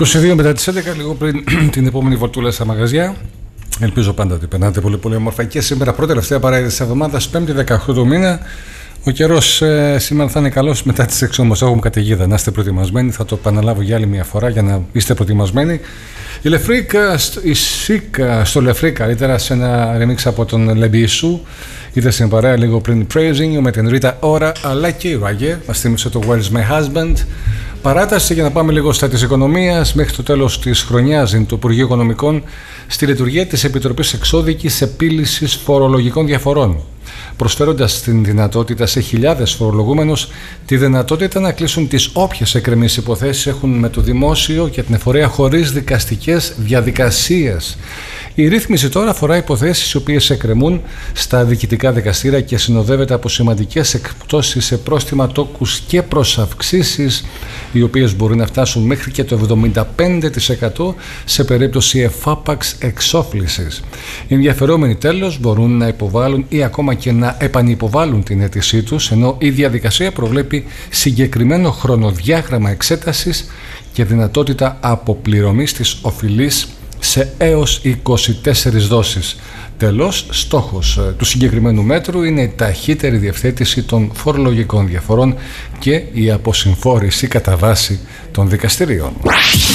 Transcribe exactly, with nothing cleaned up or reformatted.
είκοσι δύο μετά τις έντεκα, λίγο πριν την επόμενη βολτούλα στα μαγαζιά. Ελπίζω πάντα ότι περνάτε πολύ πολύ όμορφα. Και σήμερα, πρώτη τελευταία παράδειση της εβδομάδας, πέμπτη δεκαοκτώ του μήνα. Ο καιρός ε, σήμερα θα είναι καλός μετά τις έξι όμως. Έχουμε καταιγίδα. Να είστε προετοιμασμένοι. Θα το επαναλάβω για άλλη μια φορά για να είστε προετοιμασμένοι. Η Λεφρίκ, η Σικ στο Λεφρίκ, καλύτερα σε ένα remix από τον Λεμπίσου. Είδα στην παρέα λίγο πριν Praising You με την Ρίτα Ωρα, αλλά και η Ράγε. Μας θύμισε το Where's My Husband. Παράταση για να πάμε λίγο στα της οικονομίας. Μέχρι το τέλος της χρονιάς είναι το Υπουργείο Οικονομικών στη λειτουργία της Επιτροπής Εξώδικης Επίλυσης Φορολογικών Διαφορών, προσφέροντας την δυνατότητα σε χιλιάδες φορολογούμενους τη δυνατότητα να κλείσουν τις όποιες εκκρεμείς υποθέσεις έχουν με το δημόσιο και την εφορία χωρίς δικαστικές διαδικασίες. Η ρύθμιση τώρα αφορά υποθέσεις οι οποίες εκκρεμούν στα διοικητικά δικαστήρια και συνοδεύεται από σημαντικές εκπτώσεις σε πρόστιμα, τόκους και προσαυξήσεις, οι οποίες μπορεί να φτάσουν μέχρι και το εβδομήντα πέντε τοις εκατό σε περίπτωση εφάπαξ εξόφλησης. Οι ενδιαφερόμενοι τέλος μπορούν να υποβάλουν ή ακόμα και να επανυποβάλουν την αίτησή τους, ενώ η διαδικασία προβλέπει συγκεκριμένο χρονοδιάγραμμα εξέτασης και δυνατότητα αποπληρωμής της οφειλής σε έως είκοσι τέσσερις δόσεις. Τέλος, στόχος του συγκεκριμένου μέτρου είναι η ταχύτερη διευθέτηση των φορολογικών διαφορών και η αποσυμφόρηση κατά βάση των δικαστηρίων.